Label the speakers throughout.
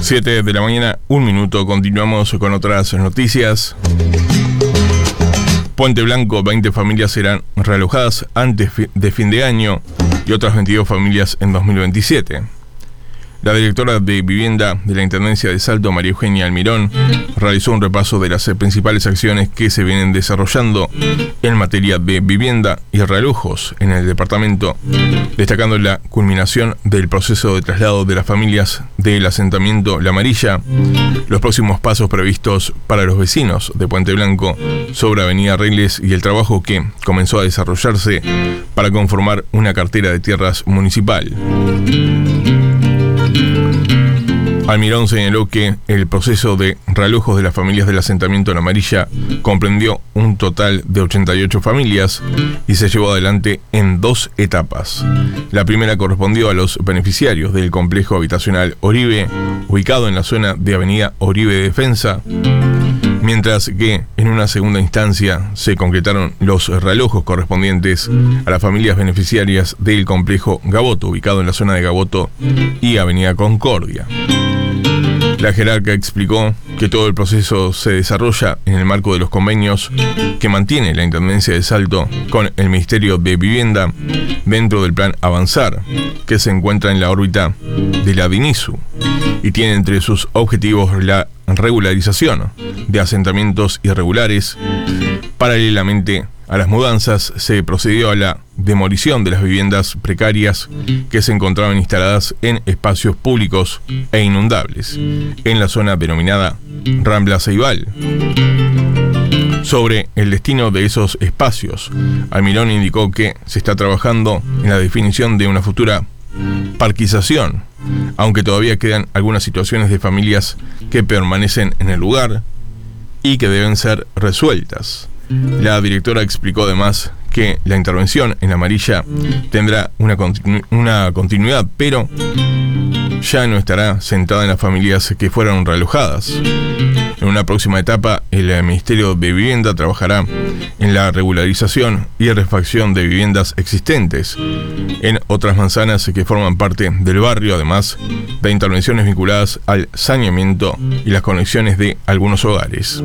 Speaker 1: 7 de la mañana, 1 minuto. Continuamos con otras noticias. Puente Blanco, 20 familias serán realojadas antes de fin de año y otras 22 familias en 2027. La directora de Vivienda de la Intendencia de Salto, María Eugenia Almirón, realizó un repaso de las principales acciones que se vienen desarrollando en materia de vivienda y realojos en el departamento, destacando la culminación del proceso de traslado de las familias del asentamiento La Amarilla, los próximos pasos previstos para los vecinos de Puente Blanco sobre Avenida Regles y el trabajo que comenzó a desarrollarse para conformar una cartera de tierras municipal. Almirón señaló que el proceso de realojos de las familias del asentamiento La Amarilla comprendió un total de 88 familias y se llevó adelante en 2 etapas. La primera correspondió a los beneficiarios del complejo habitacional Oribe, ubicado en la zona de Avenida Oribe Defensa, mientras que en una segunda instancia se concretaron los realojos correspondientes a las familias beneficiarias del complejo Gaboto, ubicado en la zona de Gaboto y Avenida Concordia. La jerarca explicó que todo el proceso se desarrolla en el marco de los convenios que mantiene la Intendencia de Salto con el Ministerio de Vivienda dentro del Plan Avanzar, que se encuentra en la órbita de la DINISU y tiene entre sus objetivos la regularización de asentamientos irregulares. Paralelamente a las mudanzas, se procedió a la demolición de las viviendas precarias que se encontraban instaladas en espacios públicos e inundables en la zona denominada Rambla Ceibal. Sobre el destino de esos espacios, Almirón indicó que se está trabajando en la definición de una futura parquización, aunque todavía quedan algunas situaciones de familias que permanecen en el lugar y que deben ser resueltas. La directora explicó además que la intervención en La Amarilla tendrá una continuidad, pero ya no estará centrada en las familias que fueron realojadas. En una próxima etapa, el Ministerio de Vivienda trabajará en la regularización y refacción de viviendas existentes en otras manzanas que forman parte del barrio, además de intervenciones vinculadas al saneamiento y las conexiones de algunos hogares.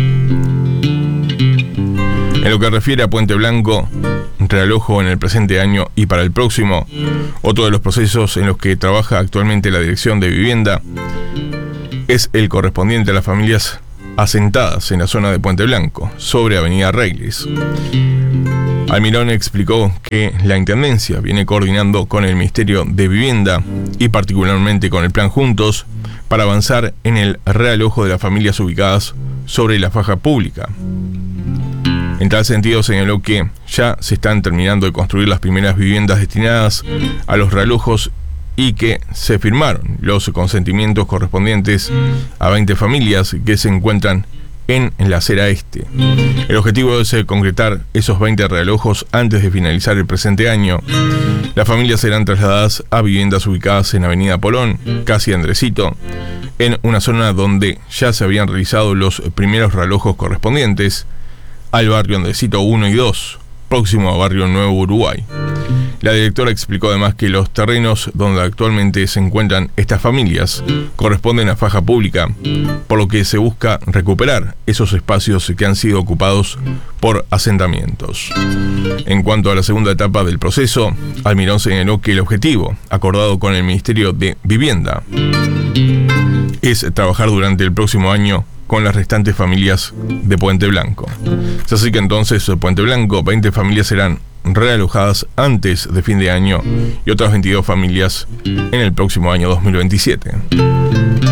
Speaker 1: En lo que refiere a Puente Blanco, realojo en el presente año y para el próximo, otro de los procesos en los que trabaja actualmente la Dirección de Vivienda es el correspondiente a las familias asentadas en la zona de Puente Blanco, sobre Avenida Regles. Almirón explicó que la Intendencia viene coordinando con el Ministerio de Vivienda y particularmente con el Plan Juntos para avanzar en el realojo de las familias ubicadas sobre la faja pública. En tal sentido, señaló que ya se están terminando de construir las primeras viviendas destinadas a los realojos y que se firmaron los consentimientos correspondientes a 20 familias que se encuentran en la acera este. El objetivo es concretar esos 20 realojos antes de finalizar el presente año. Las familias serán trasladadas a viviendas ubicadas en Avenida Polón, casi Andresito, en una zona donde ya se habían realizado los primeros realojos correspondientes al barrio Andresito 1 y 2, próximo a Barrio Nuevo Uruguay. La directora explicó además que los terrenos donde actualmente se encuentran estas familias corresponden a faja pública, por lo que se busca recuperar esos espacios que han sido ocupados por asentamientos. En cuanto a la segunda etapa del proceso, Almirón señaló que el objetivo, acordado con el Ministerio de Vivienda, es trabajar durante el próximo año con las restantes familias de Puente Blanco. Es así que entonces Puente Blanco, 20 familias serán realojadas antes de fin de año y otras 22 familias en el próximo año 2027.